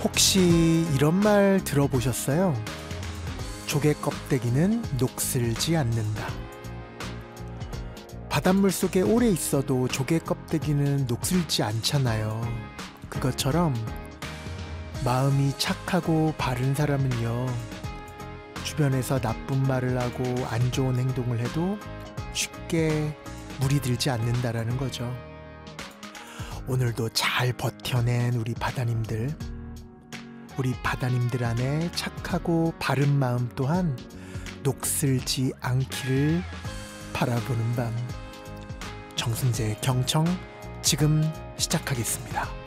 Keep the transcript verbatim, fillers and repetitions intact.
혹시 이런 말 들어보셨어요? 조개 껍데기는 녹슬지 않는다. 바닷물 속에 오래 있어도 조개 껍데기는 녹슬지 않잖아요. 그것처럼 마음이 착하고 바른 사람은요, 주변에서 나쁜 말을 하고 안 좋은 행동을 해도 쉽게 물이 들지 않는다라는 거죠. 오늘도 잘 버텨낸 우리 바다님들, 우리 바다님들 안에 착하고 바른 마음 또한 녹슬지 않기를 바라보는 밤, 정순재의 경청 지금 시작하겠습니다.